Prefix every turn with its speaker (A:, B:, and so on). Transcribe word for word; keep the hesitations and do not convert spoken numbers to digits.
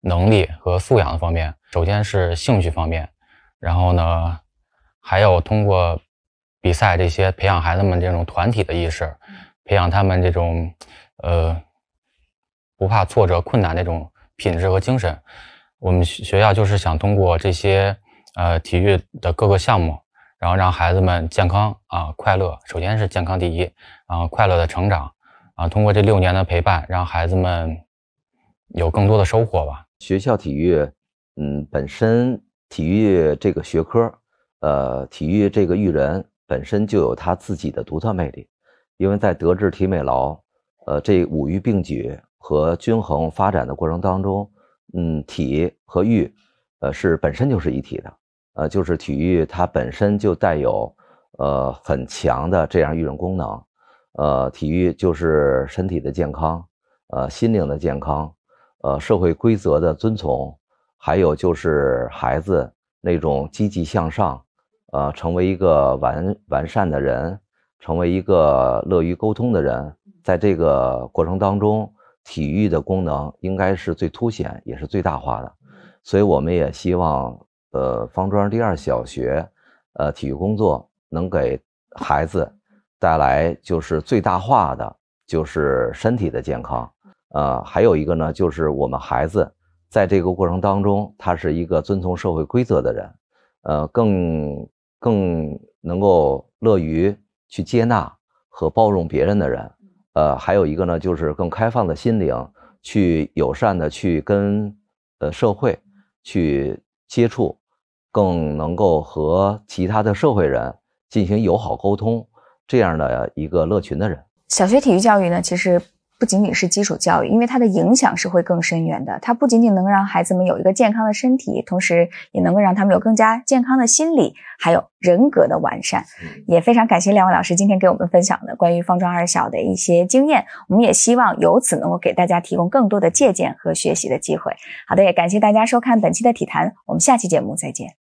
A: 能力和素养的方面，首先是兴趣方面，然后呢，还有通过比赛这些培养孩子们这种团体的意识，培养他们这种呃不怕挫折困难的这种品质和精神。我们学校就是想通过这些呃体育的各个项目，然后让孩子们健康啊快乐，首先是健康第一，然后快乐的成长啊，通过这六年的陪伴，让孩子们有更多的收获吧。
B: 学校体育，嗯，本身体育这个学科，呃，体育这个育人本身就有它自己的独特魅力，因为在德智体美劳，呃，这五育并举和均衡发展的过程当中，嗯，体和育，呃，是本身就是一体的，呃，就是体育它本身就带有，呃，很强的这样育人功能，呃，体育就是身体的健康，呃，心灵的健康。呃，社会规则的遵从，还有就是孩子那种积极向上，呃，成为一个完完善的人，成为一个乐于沟通的人，在这个过程当中，体育的功能应该是最凸显，也是最大化的。所以我们也希望，呃，方庄第二小学，呃，体育工作能给孩子带来就是最大化的，就是身体的健康。呃，还有一个呢，就是我们孩子在这个过程当中，他是一个遵从社会规则的人，呃，更更能够乐于去接纳和包容别人的人，呃，还有一个呢，就是更开放的心灵，去友善的去跟呃社会去接触，更能够和其他的社会人进行友好沟通，这样的一个乐群的人。
C: 小学体育教育呢，其实不仅仅是基础教育，因为它的影响是会更深远的。它不仅仅能让孩子们有一个健康的身体，同时也能够让他们有更加健康的心理，还有人格的完善。也非常感谢两位老师今天给我们分享的关于方庄二小的一些经验，我们也希望由此能够给大家提供更多的借鉴和学习的机会。好的，也感谢大家收看本期的体坛，我们下期节目再见。